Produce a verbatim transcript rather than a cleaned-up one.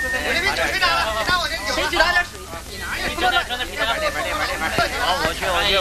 我这边酒谁拿了？谁拿我这酒？谁去拿点水？你拿呀？这边这边这边这边这边。好，我去我去。